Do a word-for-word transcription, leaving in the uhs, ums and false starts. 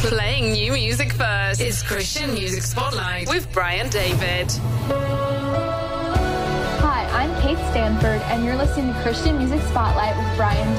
Playing new music first. It's Christian Music Spotlight with Brian David. Hi, I'm Kate Stanford, and you're listening to Christian Music Spotlight with Brian